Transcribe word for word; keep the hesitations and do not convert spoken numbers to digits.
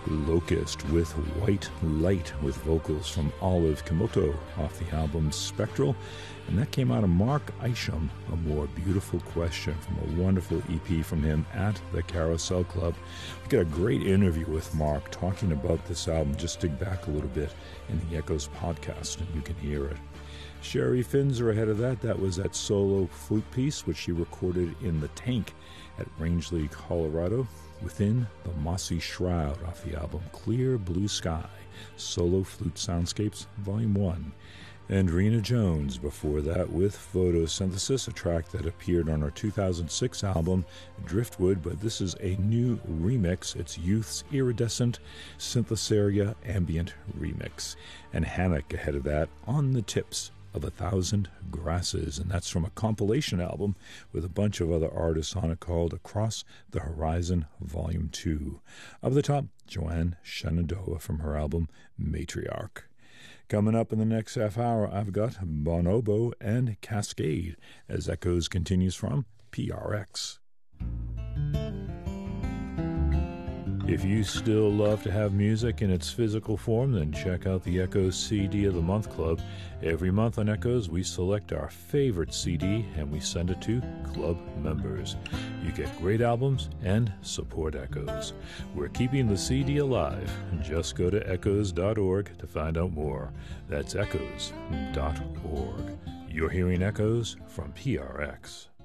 Locust with White Light with vocals from Olive Kimoto off the album Spectral. And that came out of Mark Isham, A More Beautiful Question, from a wonderful E P from him at the Carousel Club. We got a great interview with Mark talking about this album. Just dig back a little bit in the Echoes podcast and you can hear it. Sherry Finzer ahead of that. That was that solo flute piece, which she recorded in the Tank at Rangeley, Colorado, within the Mossy Shroud off the album Clear Blue Sky, Solo Flute Soundscapes, Volume one. And Rena Jones before that with Photosynthesis, a track that appeared on her two thousand six album Driftwood, but this is a new remix. It's Youth's Iridescent Synthesaria Ambient Remix. And Hammock ahead of that, On the Tips of a Thousand Grasses, and that's from a compilation album with a bunch of other artists on it called Across the Horizon Volume two. Up the top, Joanne Shenandoah from her album Matriarch. Coming up in the next half hour, I've got Bonobo and Cascade as Echoes continues from P R X. If you still love to have music in its physical form, then check out the Echoes C D of the Month Club. Every month on Echoes, we select our favorite C D and we send it to club members. You get great albums and support Echoes. We're keeping the C D alive. Just go to echoes dot org to find out more. That's echoes dot org. You're hearing Echoes from P R X.